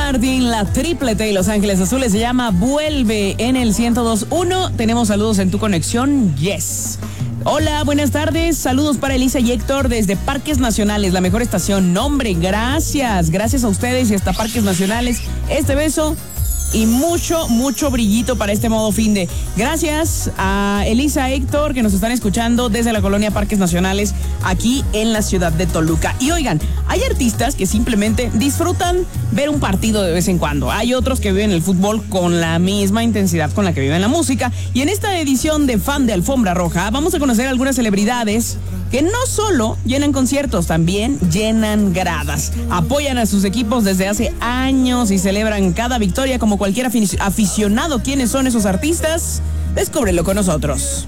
Martin, la triplete y Los Ángeles Azules se llama Vuelve en el 102.1. Tenemos saludos en tu conexión. Yes. Hola, buenas tardes. Saludos para Elisa y Héctor desde Parques Nacionales, la mejor estación. Nombre, gracias. Gracias a ustedes y hasta Parques Nacionales. Este beso y mucho brillito para este modo fin de. Gracias a Elisa, Héctor, que nos están escuchando desde la colonia Parques Nacionales aquí en la ciudad de Toluca. Y oigan, hay artistas que simplemente disfrutan ver un partido de vez en cuando. Hay otros que viven el fútbol con la misma intensidad con la que viven la música. Y en esta edición de Fan de Alfombra Roja vamos a conocer algunas celebridades que no solo llenan conciertos, también llenan gradas. Apoyan a sus equipos desde hace años y celebran cada victoria como cualquier aficionado. ¿Quiénes son esos artistas? Descúbrelo con nosotros.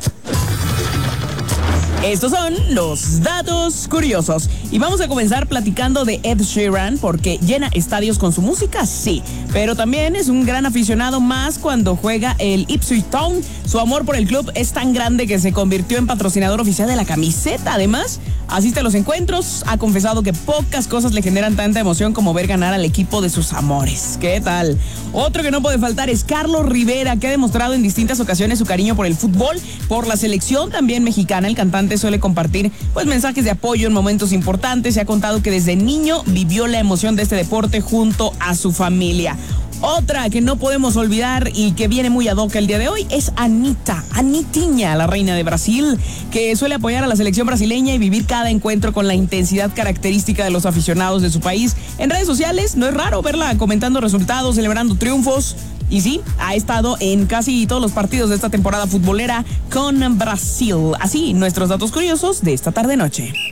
Estos son los datos curiosos. Y vamos a comenzar platicando de Ed Sheeran, porque llena estadios con su música, sí. Pero también es un gran aficionado, más cuando juega el Ipswich Town. Su amor por el club es tan grande que se convirtió en patrocinador oficial de la camiseta. Además, asiste a los encuentros. Ha confesado que pocas cosas le generan tanta emoción como ver ganar al equipo de sus amores. ¿Qué tal? Otro que no puede faltar es Carlos Rivera, que ha demostrado en distintas ocasiones su cariño por el fútbol, por la selección también mexicana. El cantante suele compartir mensajes de apoyo en momentos importantes. Se ha contado que desde niño vivió la emoción de este deporte junto a su familia. Otra que no podemos olvidar y que viene muy ad hoc el día de hoy es Anitinha, la reina de Brasil, que suele apoyar a la selección brasileña y vivir cada encuentro con la intensidad característica de los aficionados de su país. En redes sociales no es raro verla comentando resultados, celebrando triunfos. Y sí, ha estado en casi todos los partidos de esta temporada futbolera con Brasil. Así, nuestros datos curiosos de esta tarde-noche.